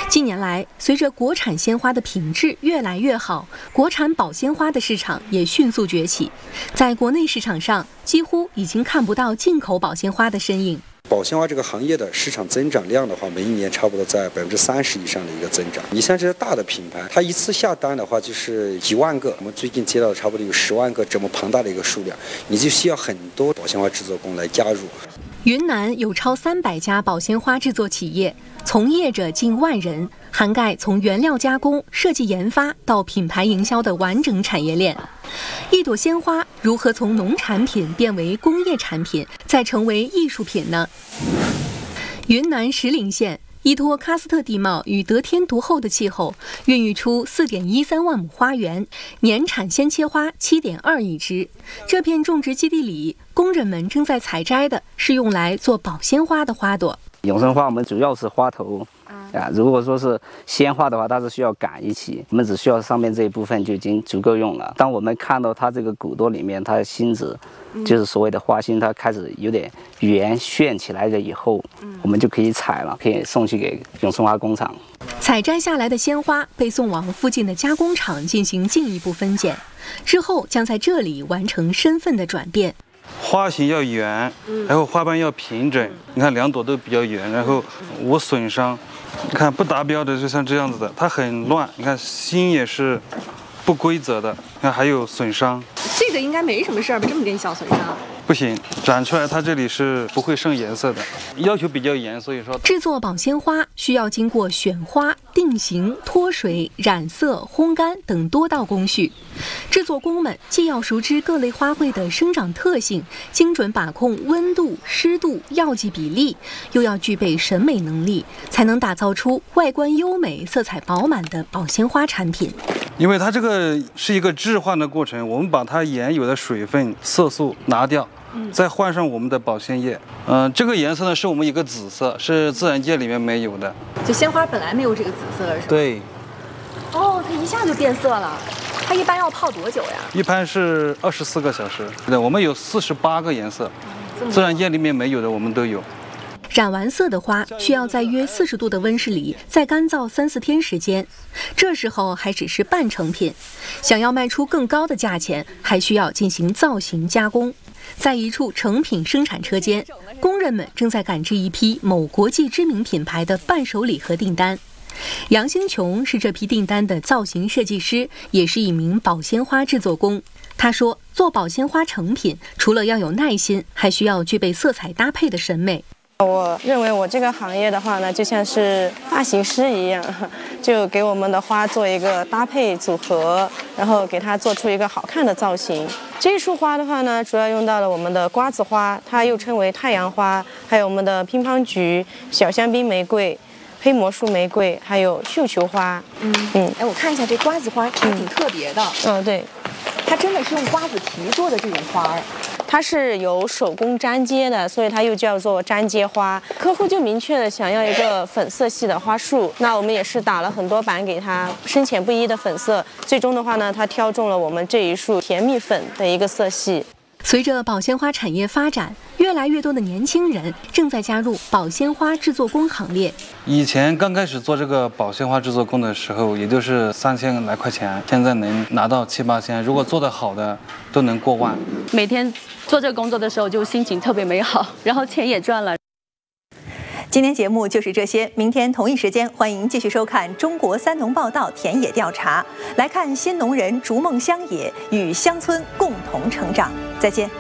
近年来，随着国产鲜花的品质越来越好，国产保鲜花的市场也迅速崛起。在国内市场上，几乎已经看不到进口保鲜花的身影。 保鲜花这个行业的市场增长量的话，每一年差不多在30%以上的一个增长。你像这些大的品牌，它一次下单的话就是1万个，我们最近接到差不多有10万个这么庞大的一个数量，你就需要很多保鲜花制作工来加入。 云南有超300家保鲜花制作企业，从业者近10000人，涵盖从原料加工、设计研发到品牌营销的完整产业链。一朵鲜花如何从农产品变为工业产品，再成为艺术品呢？云南石林县依托喀斯特地貌与得天独厚的气候，孕育出4.13万亩花园，年产鲜切花7.2亿只。这片种植基地里，工人们正在采摘的是用来做保鲜花的花朵。 永生花我们主要是花头如果说是鲜花的话，它是需要杆一起，我们只需要上面这一部分就已经足够用了。当我们看到它这个骨朵里面，它的芯子，就是所谓的花芯，它开始有点圆旋起来了以后，我们就可以采了，可以送去给永生花工厂。 采摘下来的鲜花被送往附近的加工厂进行进一步分拣，之后将在这里完成身份的转变。 花型要圆，然后花瓣要平整。你看2朵都比较圆，然后无损伤。你看不达标的就像这样子的，它很乱。你看芯也是不规则的，你看还有损伤。 这个应该没什么事儿吧？这么点小损伤。 不行，展出来它这里是不会剩颜色的，要求比较严，所以说制作保鲜花需要经过选花、定型、脱水、染色、烘干等多道工序。制作工们既要熟知各类花卉的生长特性，精准把控温度、湿度、药剂比例，又要具备审美能力，才能打造出外观优美、色彩饱满的保鲜花产品。 因为它这个是一个置换的过程，我们把它原有的水分、色素拿掉，再换上我们的保鲜液。这个颜色呢是我们一个紫色，是自然界里面没有的。 就鲜花本来没有这个紫色是吧？ 对。 哦，它一下就变色了。它一般要泡多久呀？ 一般是24个小时。对，我们有48个颜色，自然界里面没有的我们都有。 染完色的花需要在约40度的温室里再干燥3-4天时间，这时候还只是半成品。想要卖出更高的价钱，还需要进行造型加工。在一处成品生产车间，工人们正在赶制一批某国际知名品牌的伴手礼盒订单。杨兴琼是这批订单的造型设计师，也是一名保鲜花制作工。他说，做保鲜花成品，除了要有耐心，还需要具备色彩搭配的审美。 我认为我这个行业的话呢，就像是发型师一样，就给我们的花做一个搭配组合，然后给它做出一个好看的造型。这一束花的话呢，主要用到了我们的瓜子花，它又称为太阳花，还有我们的乒乓菊、小香槟玫瑰、黑魔术玫瑰，还有绣球花。 哎，我看一下这瓜子花还挺特别的。 对， 它真的是用瓜子皮做的这种花儿。 它是有手工粘接的，所以它又叫做粘接花。客户就明确的想要一个粉色系的花束，那我们也是打了很多版给它，深浅不一的粉色。最终的话呢，它挑中了我们这一束甜蜜粉的一个色系。 随着保鲜花产业发展，越来越多的年轻人正在加入保鲜花制作工行列。 以前刚开始做这个保鲜花制作工的时候，也就是3000来块钱，现在能拿到7-8千，如果做得好的都能过万。 每天做这个工作的时候，就心情特别美好，然后钱也赚了。 今天节目就是这些，明天同一时间欢迎继续收看《中国3农报道田野调查》，来看新农人逐梦乡野，与乡村共同成长。再见。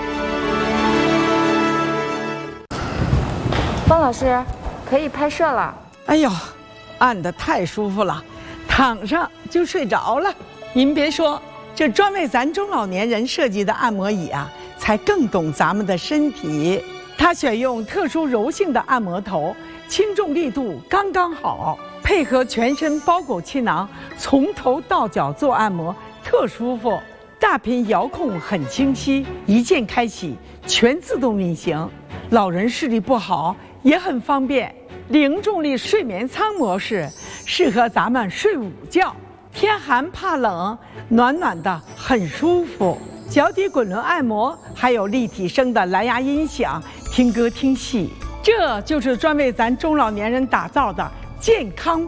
方老师，可以拍摄了。 哎呦，按得太舒服了，躺上就睡着了。您别说，这专为咱中老年人设计的按摩椅啊，才更懂咱们的身体。它选用特殊柔性的按摩头，轻重力度刚刚好，配合全身包裹气囊，从头到脚做按摩，特舒服。大屏遥控很清晰，一键开启，全自动运行。老人视力不好也很方便。零重力睡眠舱模式，适合咱们睡午觉，天寒怕冷，暖暖的很舒服。脚底滚轮按摩，还有立体声的蓝牙音响，听歌听戏，这就是专为咱中老年人打造的健康